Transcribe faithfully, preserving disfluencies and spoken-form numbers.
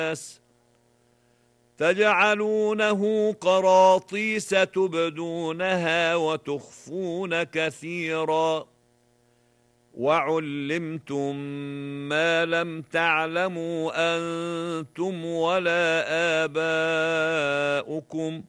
تجعلونه قراطيس تبدونها وتخفون كثيرا وعلمتم ما لم تعلموا أنتم ولا آباؤكم